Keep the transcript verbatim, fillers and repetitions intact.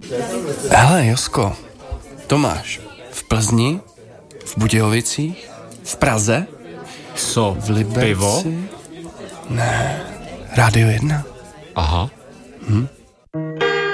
Hele, Josko, Tomáš, v Plzni, v Budějovicích, v Praze, Co, v Liberci... pivo? Ne, Rádio jedna. Aha. Hm?